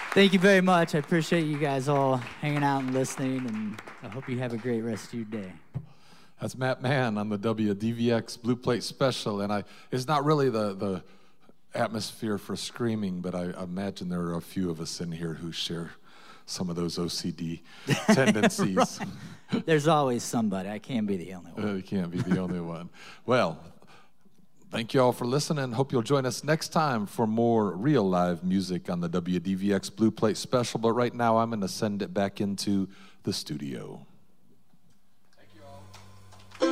Thank you very much. I appreciate you guys all hanging out and listening, and I hope you have a great rest of your day. That's Matt Mann on the WDVX Blue Plate Special, and it's not really the atmosphere for screaming, but I imagine there are a few of us in here who share some of those OCD tendencies. There's always somebody. I can't be the only one. You can't be the only one. Well, thank you all for listening. Hope you'll join us next time for more real live music on the WDVX Blue Plate Special. But right now, I'm going to send it back into the studio.